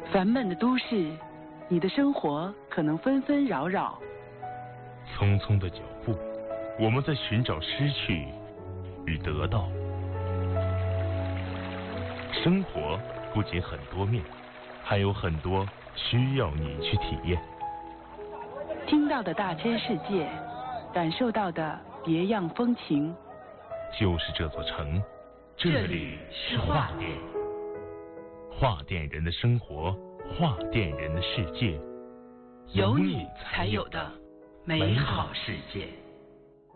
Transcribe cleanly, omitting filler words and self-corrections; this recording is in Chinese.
烦闷的都市，你的生活可能纷纷扰扰。 匆匆的脚步，我们在寻找失去与得到。生活不仅很多面，还有很多需要你去体验。 听到的大千世界，感受到的别样风情。 就是这座城，这里是画店。画店人的生活，画店人的世界， 有你才有的美好世界。